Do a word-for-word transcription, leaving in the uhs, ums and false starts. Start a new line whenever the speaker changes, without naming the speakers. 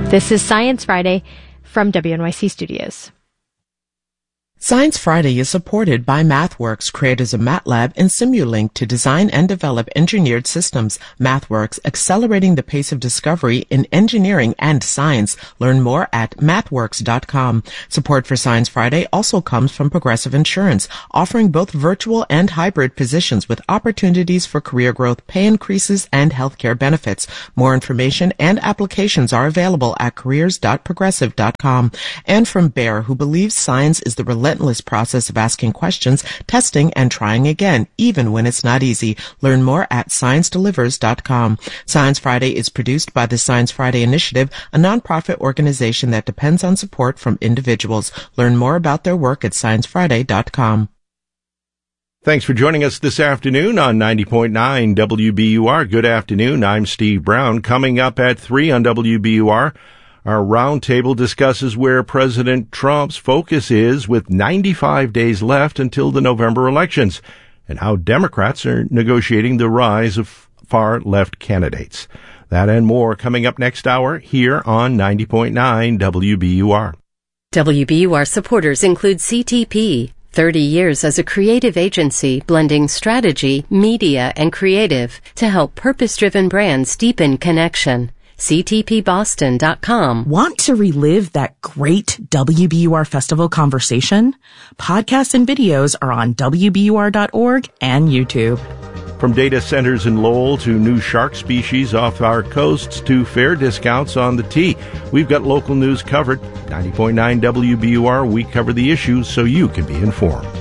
This is Science Friday from W N Y C Studios.
Science Friday is supported by MathWorks, creators of MATLAB and Simulink to design and develop engineered systems. MathWorks, accelerating the pace of discovery in engineering and science. Learn more at mathworks dot com. Support for Science Friday also comes from Progressive Insurance, offering both virtual and hybrid positions with opportunities for career growth, pay increases, and healthcare benefits. More information and applications are available at careers dot progressive dot com. And from Bayer, who believes science is the relentless relentless process of asking questions, testing, and trying again, even when it's not easy. Learn more at science delivers dot com. Science Friday is produced by the Science Friday Initiative, a nonprofit organization that depends on support from individuals. Learn more about their work at science friday dot com.
Thanks for joining us this afternoon on ninety point nine W B U R. Good afternoon. I'm Steve Brown. Coming up at three on W B U R, our roundtable discusses where President Trump's focus is with ninety-five days left until the November elections and how Democrats are negotiating the rise of far-left candidates. That and more coming up next hour here on ninety point nine W B U R.
W B U R supporters include C T P, thirty years as a creative agency blending strategy, media, and creative to help purpose-driven brands deepen connection. C T P Boston dot com.
Want to relive that great W B U R festival conversation? Podcasts and videos are on W B U R dot org and YouTube.
From data centers in Lowell to new shark species off our coasts to fare discounts on the T, we've got local news covered. ninety point nine W B U R, we cover the issues so you can be informed.